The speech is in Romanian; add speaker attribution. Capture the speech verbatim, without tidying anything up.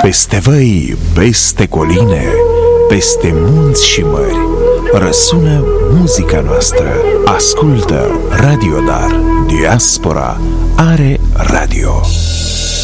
Speaker 1: Peste văi, peste coline, peste munți și mări, răsună muzica noastră. Ascultă Radio Dar. Diaspora are radio.